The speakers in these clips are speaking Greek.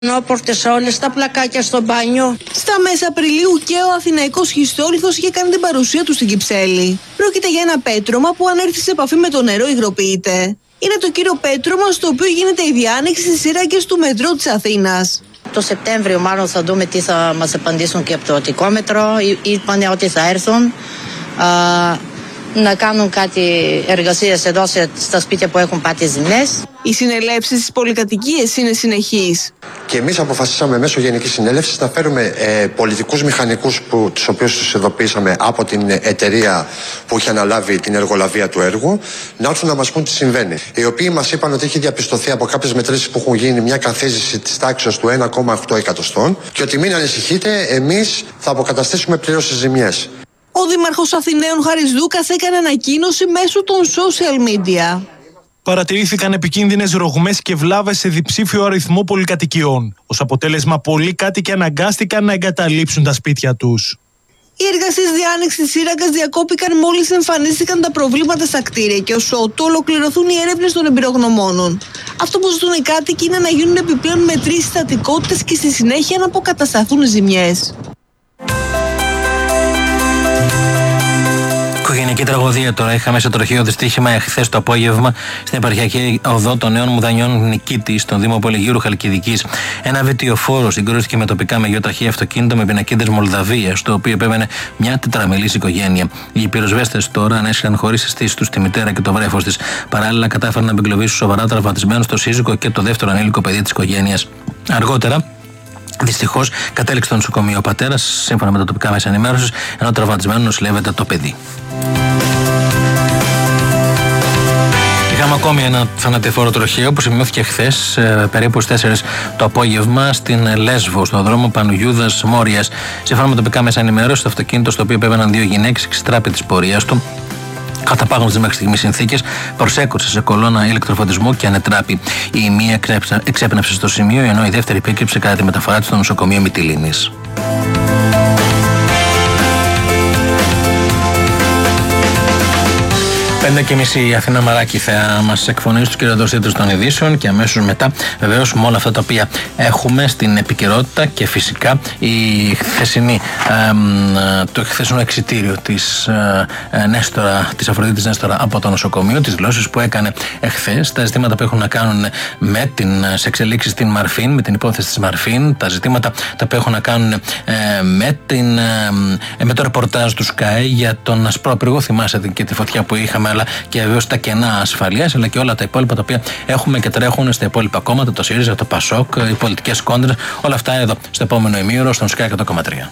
Νόπορτες όλες, τα πλακάκια στο μπάνιο. Στα μέσα Απριλίου και ο Αθηναϊκός Σχιστόλιθος είχε κάνει την παρουσία του στην Κυψέλη. Πρόκειται για ένα πέτρωμα που αν έρθει σε επαφή με το νερό υγροποιείται. Είναι το κύριο πέτρωμα στο οποίο γίνεται η διάνοιξη στις σύραγγες του μετρό της Αθήνας. Το Σεπτέμβριο μάλλον θα δούμε τι θα μας απαντήσουν και από το Αττικό Μέτρο. Είπανε ότι θα έρθουν να κάνουν κάτι εργασίες εδώ στα σπίτια που έχουν πάθει ζημιές. Οι συνελεύσεις στις πολυκατοικίες είναι συνεχείς. Και εμείς αποφασίσαμε μέσω Γενικής Συνέλευσης να φέρουμε πολιτικούς μηχανικούς, τους οποίους τους ειδοποιήσαμε από την εταιρεία που είχε αναλάβει την εργολαβία του έργου, να έρθουν να μας πούν τι συμβαίνει. Οι οποίοι μας είπαν ότι έχει διαπιστωθεί από κάποιες μετρήσεις που έχουν γίνει μια καθίζηση της τάξης του 1,8 εκατοστών και ότι μην ανησυχείτε, εμείς θα αποκαταστήσουμε πλήρως τις ζημιές. Ο Δήμαρχος Αθηναίων Χάρης Δούκας έκανε ανακοίνωση μέσω των social media. Παρατηρήθηκαν επικίνδυνες ρογμές και βλάβες σε διψήφιο αριθμό πολυκατοικιών. Ως αποτέλεσμα, πολλοί κάτοικοι αναγκάστηκαν να εγκαταλείψουν τα σπίτια τους. Οι εργασίες διάνοιξης της σύραγγας διακόπηκαν μόλις εμφανίστηκαν τα προβλήματα στα κτίρια και ως ότου ολοκληρωθούν οι έρευνες των εμπειρογνωμόνων. Αυτό που ζητούν οι κάτοικοι είναι να γίνουν επιπλέον μετρήσεις στατικότητας και στη συνέχεια να αποκατασταθούν οι ζημιές. Οικογενειακή τραγωδία τώρα. Είχαμε σε τροχαίο δυστύχημα εχθές το απόγευμα στην επαρχιακή οδό των Νέων Μουδανιών Νικήτης, στον Δήμο Πολυγύρου Χαλκιδικής. Ένα βιτιοφόρο συγκρούστηκε με τοπικά μεγιοταχή αυτοκίνητο με πινακίδες Μολδαβίας, το οποίο επέβαινε μια τετραμελής οικογένεια. Οι πυροσβέστες τώρα ανέσχαν χωρίς αισθήσεις τους τη μητέρα και το βρέφος της. Παράλληλα, κατάφεραν να απεγκλωβίσουν σοβαρά τραυματισμένους το σύζυγο και το δεύτερο ανήλικο παιδί της οικογένειας. Αργότερα, δυστυχώς, κατέληξε στο νοσοκομείο ο πατέρας, σύμφωνα με τα τοπικά μέσα ενημέρωσης, ενώ τραυματισμένο νοσηλεύεται το παιδί. Είχαμε ακόμη ένα θανατηφόρο τροχαίο που σημειώθηκε χθες, περίπου στις 4 το απόγευμα, στην Λέσβο, στον δρόμο Πανουγιούδας Μόριας. Σύμφωνα με τοπικά μέσα ενημέρωσης, το αυτοκίνητο στο οποίο επέβαιναν δύο γυναίκες εξτράπη της πορείας του. Καταπάγοντας τις μέχρι στιγμής συνθήκες, προσέκρουσε σε κολόνα ηλεκτροφωτισμού και ανετράπη. Η μία εξέπνευσε στο σημείο, ενώ η δεύτερη επίκρυψε κατά τη μεταφορά της στο νοσοκομείο Μυτιλήνης. 5:30 η Αθήνα Μαράκη θα μας εκφωνήσει τους κυριότερους τίτλους των ειδήσεων και αμέσως μετά βεβαίως με όλα αυτά τα οποία έχουμε στην επικαιρότητα και φυσικά το χθεσινό εξιτήριο της Αφροδίτης Νέστορα από το νοσοκομείο, τις δηλώσεις που έκανε εχθές, τα ζητήματα που έχουν να κάνουν με τις εξελίξεις στην Μαρφίν, με την υπόθεση της Μαρφίν, τα ζητήματα τα οποία έχουν να κάνουν με το ρεπορτάζ του Sky για τον ασπρόπυργο, θυμάσαι και τη φωτιά που είχαμε, αλλά και βεβαίως τα κενά ασφαλείας, αλλά και όλα τα υπόλοιπα τα οποία έχουμε και τρέχουν στα υπόλοιπα κόμματα, το ΣΥΡΙΖΑ, το ΠΑΣΟΚ, οι πολιτικές κόντρες, όλα αυτά εδώ στο επόμενο ημίωρο στον Sky 100,3.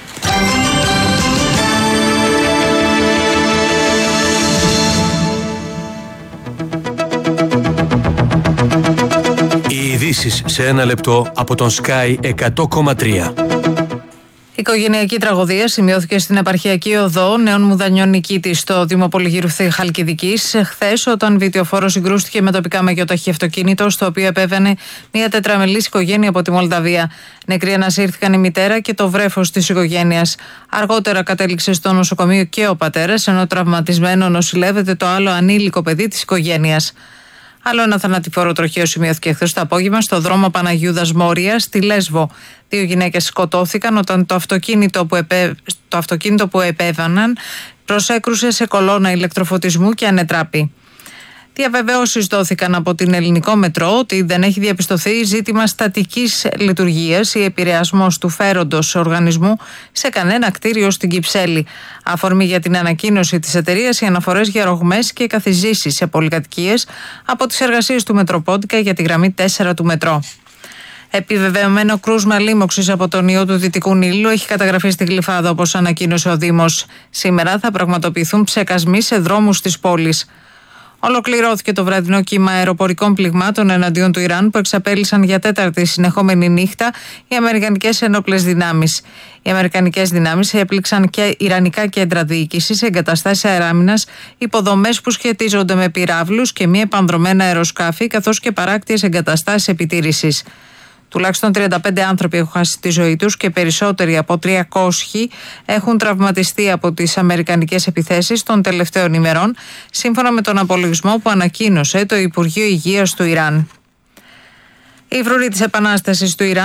Οι ειδήσεις σε ένα λεπτό από τον Sky 100,3. Οικογενειακή τραγωδία σημειώθηκε στην επαρχιακή οδό Νέων Μουδανιών Νικήτης στο Δήμο Πολυγύρου Χαλκιδικής χθες, όταν βιτιοφόρο συγκρούστηκε με τοπικά μεγιοταχή αυτοκίνητο, στο οποίο επέβαινε μια τετραμελής οικογένεια από τη Μολδαβία. Νεκροί ανασύρθηκαν η μητέρα και το βρέφος της οικογένειας. Αργότερα κατέληξε στο νοσοκομείο και ο πατέρας, ενώ τραυματισμένο νοσηλεύεται το άλλο ανήλικο παιδί της οικογένειας. Άλλο ένα θανατηφόρο τροχαίο σημειώθηκε χθες το απόγευμα στο δρόμο Παναγιούδας Μόρια στη Λέσβο. Δύο γυναίκες σκοτώθηκαν όταν το αυτοκίνητο που επέβαιναν προσέκρουσε σε κολόνα ηλεκτροφωτισμού και ανετράπη. Διαβεβαιώσεις δόθηκαν από την Ελληνικό Μετρό ότι δεν έχει διαπιστωθεί ζήτημα στατικής λειτουργίας ή επηρεασμός του φέροντος οργανισμού σε κανένα κτίριο στην Κυψέλη. Αφορμή για την ανακοίνωση της εταιρείας οι αναφορές για ρογμές και καθιζήσεις σε πολυκατοικίες από τις εργασίες του Μετροπόντικα για τη γραμμή 4 του Μετρό. Επιβεβαιωμένο κρούσμα λίμωξης από τον ιό του Δυτικού Νείλου έχει καταγραφεί στη Γλυφάδα, όπως ανακοίνωσε ο Δήμος. Σήμερα θα πραγματοποιηθούν ψεκασμοί σε δρόμους της πόλης. Ολοκληρώθηκε το βραδινό κύμα αεροπορικών πληγμάτων εναντίον του Ιράν που εξαπέλυσαν για τέταρτη συνεχόμενη νύχτα οι αμερικανικές ενόπλες δυνάμεις. Οι αμερικανικές δυνάμεις έπληξαν και ιρανικά κέντρα διοίκησης, εγκαταστάσεις αεράμινας, υποδομές που σχετίζονται με πυράβλους και μη επανδρομένα αεροσκάφη, καθώς και παράκτιες εγκαταστάσεις επιτήρησης. Τουλάχιστον 35 άνθρωποι έχουν χάσει τη ζωή τους και περισσότεροι από 300 έχουν τραυματιστεί από τις αμερικανικές επιθέσεις των τελευταίων ημερών, σύμφωνα με τον απολογισμό που ανακοίνωσε το Υπουργείο Υγείας του Ιράν. Η φρουρή της επανάστασης του Ιράν